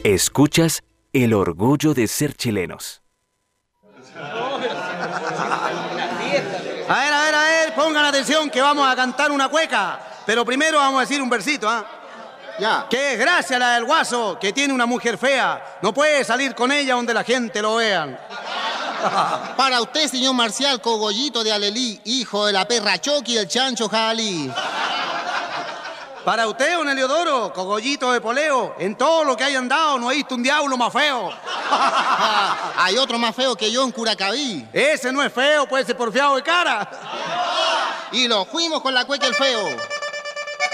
Escuchas el orgullo de ser chilenos. A ver, pongan atención que vamos a cantar una cueca. Pero primero vamos a decir un versito, ¿ah? Ya. Qué desgracia la del guaso, que tiene una mujer fea. No puede salir con ella donde la gente lo vean. Para usted, señor Marcial Cogollito de Alelí, hijo de la perra Choqui y el chancho Jalí. Para usted, don Heliodoro, cogollito de poleo, en todo lo que hayan dado no he visto un diablo más feo. Hay otro más feo que yo en Curacaví. Ese no es feo, puede ser porfiado de cara. Y lo fuimos con la cueca el feo.